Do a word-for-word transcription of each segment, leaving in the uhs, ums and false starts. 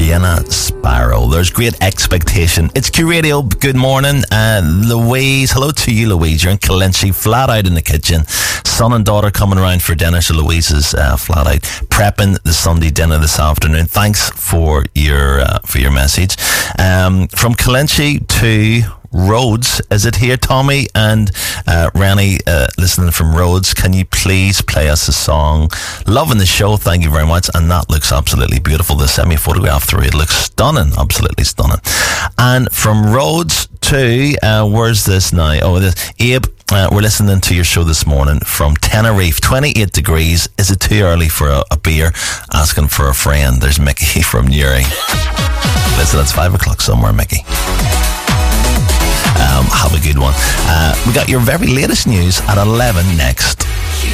Sienna Sparrow. There's great expectation. It's Q Radio. Good morning. Uh, Louise, hello to you, Louise. You're in Calenchi, flat out in the kitchen. Son and daughter coming around for dinner, so Louise is uh, flat out prepping the Sunday dinner this afternoon. Thanks for your uh, for your message. Um, from Calenchi to Rhodes, is it here, Tommy and uh, Rennie, uh, listening from Rhodes? Can you please play us a song? Loving the show, thank you very much. And that looks absolutely beautiful. They sent me a photograph through. It looks stunning, absolutely stunning. And from Rhodes to uh, where's this now? Oh, this Abe. Uh, we're listening to your show this morning from Tenerife. twenty-eight degrees. Is it too early for a, a beer? Asking for a friend. There's Mickey from Newry. Listen, it's five o'clock somewhere, Mickey. Um, have a good one. Uh, we got your very latest news at eleven next.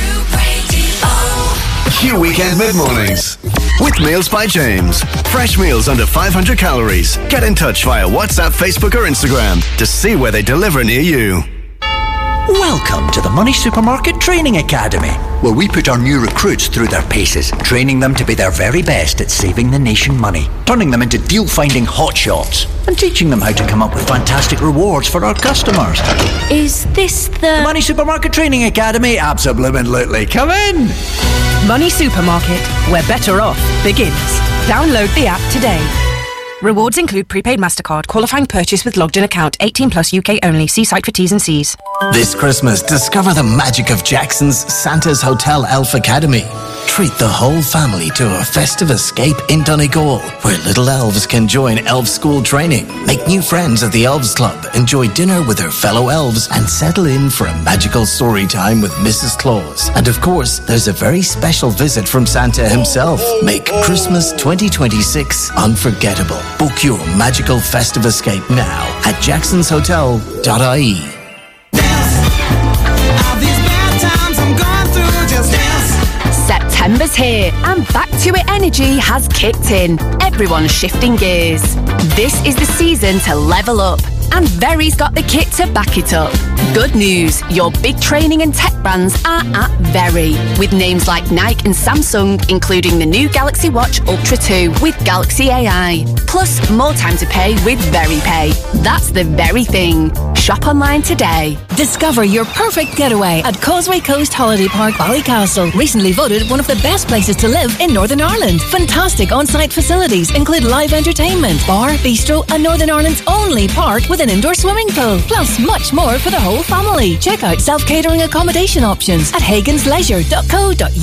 Q Weekend Mid-Mornings with Meals by James. Fresh meals under five hundred calories. Get in touch via WhatsApp, Facebook or Instagram to see where they deliver near you. Welcome to the Money Supermarket Training Academy, where we put our new recruits through their paces, training them to be their very best at saving the nation money, turning them into deal-finding hotshots, and teaching them how to come up with fantastic rewards for our customers. Is this the... the Money Supermarket Training Academy? Absolutely. Come in! Money Supermarket, where better off begins. Download the app today. Rewards include prepaid MasterCard, qualifying purchase with logged in account, eighteen plus U K only. See site for T's and C's. This Christmas, discover the magic of Jackson's Santa's Hotel Elf Academy. Treat the whole family to a festive escape in Donegal, where little elves can join elf school training, make new friends at the Elves Club, enjoy dinner with their fellow elves, and settle in for a magical story time with Missus Claus. And of course, there's a very special visit from Santa himself. Make Christmas twenty twenty-six unforgettable. Book your magical festive escape now at jacksons hotel dot I E. September's here and Back to It energy has kicked in. Everyone's shifting gears. This is the season to level up, and Very's got the kit to back it up. Good news, your big training and tech brands are at Very, with names like Nike and Samsung, including the new Galaxy Watch Ultra two with Galaxy A I. Plus, more time to pay with VeryPay. That's the very thing. Shop online today. Discover your perfect getaway at Causeway Coast Holiday Park, Ballycastle. Recently voted one of the best places to live in Northern Ireland. Fantastic on-site facilities include live entertainment, bar, bistro, and Northern Ireland's only park with an indoor swimming pool. Plus, much more for the whole family. Check out self-catering accommodation options at hagans leisure dot co dot U K.